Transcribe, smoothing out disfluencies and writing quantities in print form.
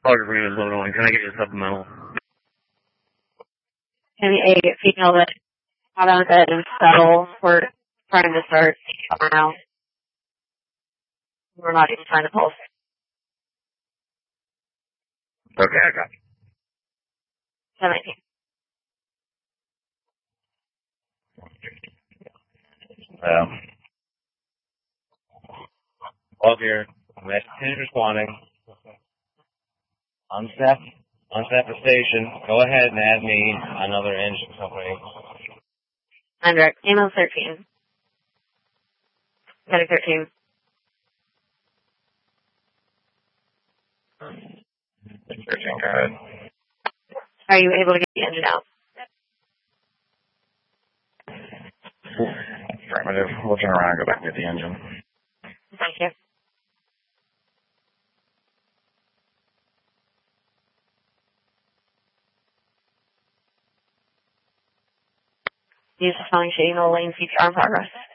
August Lima is Illinois. Can I get you a supplemental? Can a female that got on bed and settle for trying to start around? We're not even trying to pulse. Okay, I got you. 17. All here. Match 10 responding. Unstaff the station. Go ahead and add me another engine company. Under email 13. Medic 13. 13, go ahead. Are you able to get the engine out? Affirmative. We'll turn around and go back and get the engine. Thank you. Use the spelling sheet, lane CPR in progress.